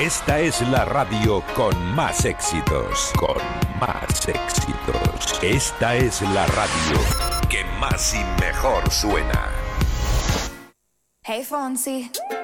Esta es la radio con más éxitos. Con más éxitos. Esta es la radio que más y mejor suena. Hey, Fonsi.